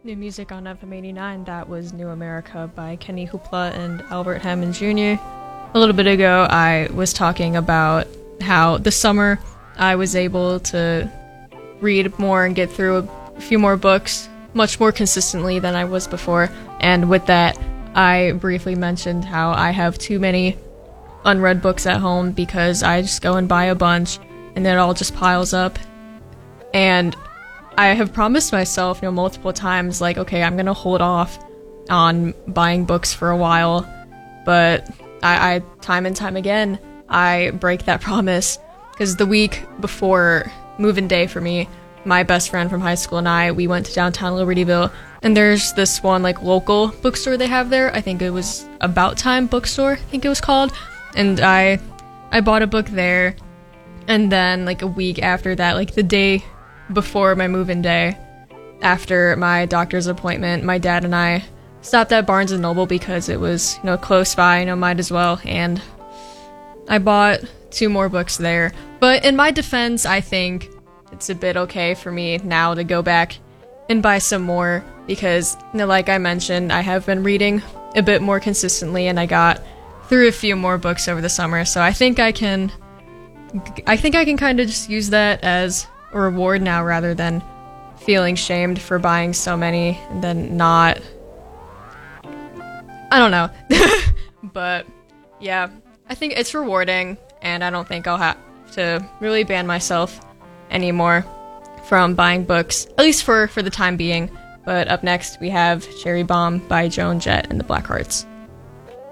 New music on FM 89, that was New America by Kenny Hoopla and Albert Hammond Jr. A little bit ago, I was talking about how this summer I was able to read more and get through a few more books much more consistently than I was before. And with that, I briefly mentioned how I have too many unread books at home because I just go and buy a bunch and then it all just piles up. And I have promised myself, multiple times, like, okay, I'm gonna hold off on buying books for a while, but I time and time again, I break that promise, because the week before move-in day for me, my best friend from high school and we went to downtown Libertyville, and there's this one, local bookstore they have there. I think it was About Time Bookstore, I think it was called, and I bought a book there, and then, a week after that, the day before my move-in day, after my doctor's appointment, my dad and I stopped at Barnes & Noble because it was, close by, might as well, and I bought 2 more books there. But in my defense, I think it's a bit okay for me now to go back and buy some more because, like I mentioned, I have been reading a bit more consistently and I got through a few more books over the summer, so I think I can kind of just use that as a reward now rather than feeling shamed for buying so many and then not. I don't know. But yeah, I think it's rewarding and I don't think I'll have to really ban myself anymore from buying books, at least for the time being. But up next we have Cherry Bomb by Joan Jett and the Blackhearts.